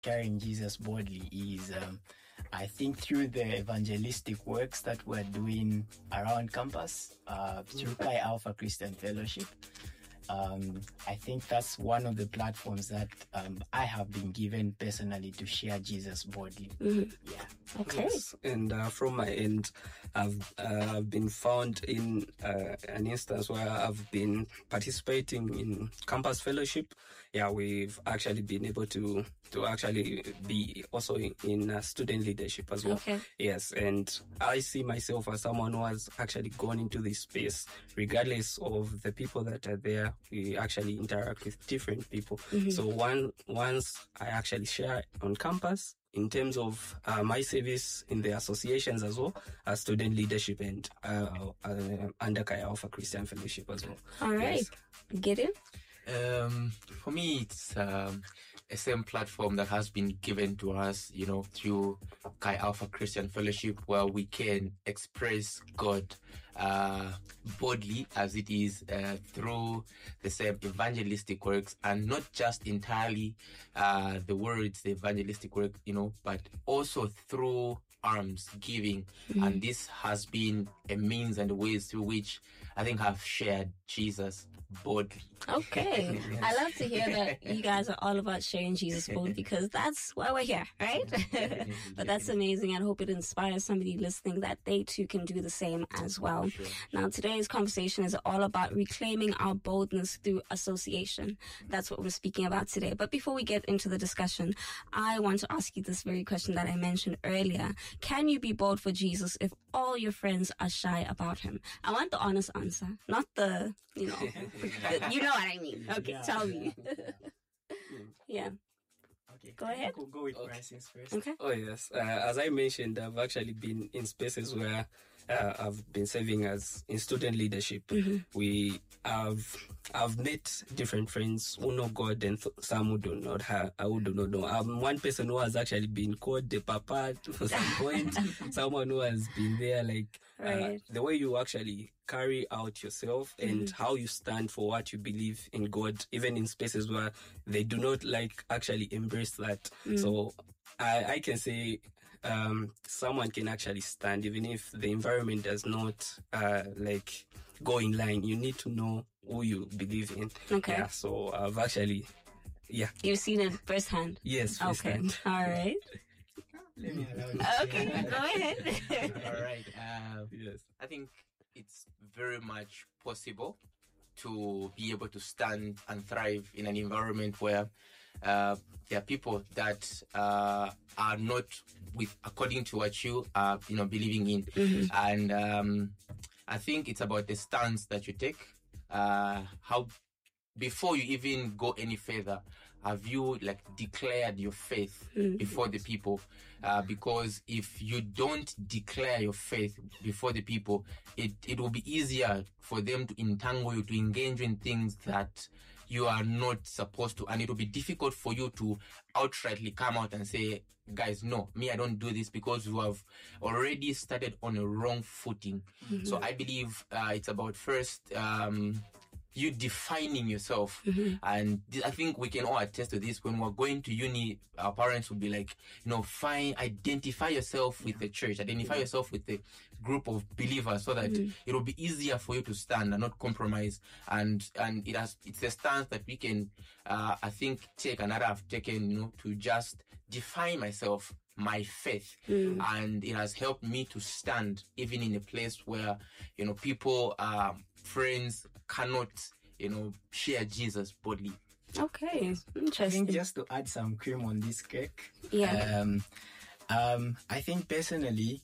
sharing Jesus boldly is, I think, through the evangelistic works that we're doing around campus, through Chi Alpha Christian Fellowship. I think that's one of the platforms that I have been given personally to share Jesus boldly. Yeah. Okay. Yes. And from my end, I've been found in an instance where I've been participating in campus fellowship. Yeah, we've actually been able to actually be also in student leadership as well. Okay. Yes, and I see myself as someone who has actually gone into this space, regardless of the people that are there. We actually interact with different people. So once I actually share on campus, in terms of my service in the associations as well, student leadership and under Chi Alpha Christian Fellowship as well. All right. Yes. Get it? For me, it's a same platform that has been given to us, through Chi Alpha Christian Fellowship, where we can express God boldly as it is through the same evangelistic works, and not just entirely the words, the evangelistic work, but also through alms giving. And this has been a means and ways through which I think I've shared Jesus boldly. Okay. Yes. I love to hear that you guys are all about sharing Jesus boldly, because that's why we're here, right? But that's amazing. I hope it inspires somebody listening that they too can do the same as well. Sure. Now, today's conversation is all about reclaiming our boldness through association. That's what we're speaking about today. But before we get into the discussion, I want to ask you this very question that I mentioned earlier. Can you be bold for Jesus if all your friends are shy about him? I want the honest answer, not the, you know what I mean. Okay, Yeah. tell me. Yeah. Okay. Go ahead. We'll go with Okay. Francis first. Okay. Oh yes, as I mentioned, I've actually been in spaces where I've been serving as in student leadership. I've met different friends who know God and some who do not who do not know. I'm one person who has actually been called the papa for some point. Someone who has been there, like Right. the way you actually carry out yourself and how you stand for what you believe in God, even in spaces where they do not actually embrace that. So I can say someone can actually stand even if the environment does not go in line. You need to know who you believe in. Okay. Yeah, so I've actually, You've seen it firsthand. yes, Okay. firsthand. All right. Let me allow you. Okay. Go ahead. All right. Yes. I think it's very much possible to be able to stand and thrive in an environment where there are people that are not according to what you are, believing in. And I think it's about the stance that you take. How before you even go any further, have you declared your faith before the people? Because if you don't declare your faith before the people, it will be easier for them to entangle you, to engage in things that you are not supposed to, and it will be difficult for you to outrightly come out and say, guys, no, I don't do this, because you have already started on a wrong footing. So I believe it's about first you defining yourself. And I think we can all attest to this. When we're going to uni, our parents will be like, identify yourself with the church, identify yourself with the group of believers, so that it will be easier for you to stand and not compromise. And it's a stance that we can I think take, and that I've taken, to just define myself, my faith. And it has helped me to stand even in a place where people, friends cannot share Jesus boldly. Okay. I think Interesting. just to add some cream on this cake. Yeah. I think personally,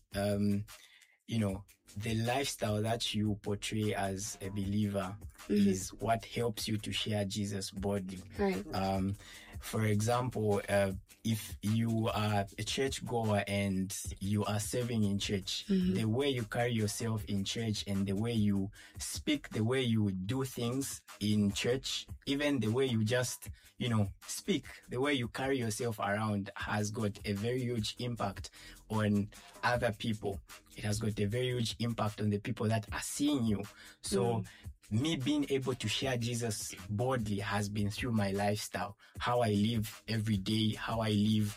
the lifestyle that you portray as a believer is what helps you to share Jesus boldly. Right. For example, if you are a churchgoer and you are serving in church, the way you carry yourself in church and the way you speak, the way you do things in church, even the way you just, speak, the way you carry yourself around has got a very huge impact on other people. It has got a very huge impact on the people that are seeing you. So me being able to share Jesus boldly has been through my lifestyle, how I live every day, how I live